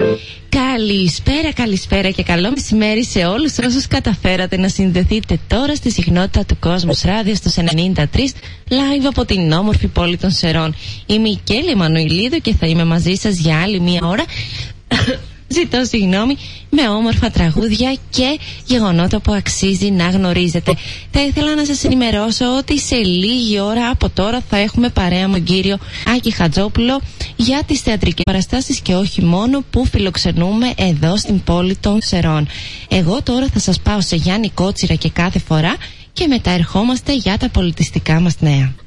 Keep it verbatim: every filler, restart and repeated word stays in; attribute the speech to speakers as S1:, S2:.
S1: Καλησπέρα, καλησπέρα και καλό μεσημέρι σε όλους όσους καταφέρατε να συνδεθείτε τώρα στη συχνότητα του Κόσμος Ράδιο στους ενενήντα τρία live από την όμορφη πόλη των Σερών. Είμαι η Κέλλη Μανουηλίδου και θα είμαι μαζί σας για άλλη μία ώρα. Ζητώ συγγνώμη, με όμορφα τραγούδια και γεγονότα που αξίζει να γνωρίζετε. Θα ήθελα να σας ενημερώσω ότι σε λίγη ώρα από τώρα θα έχουμε παρέα μου κύριο Άκη Χατζόπουλο για τις θεατρικές παραστάσεις και όχι μόνο που φιλοξενούμε εδώ στην πόλη των Σερών. Εγώ τώρα θα σας πάω σε Γιάννη Κότσιρα και κάθε φορά και μετά ερχόμαστε για τα πολιτιστικά μας νέα.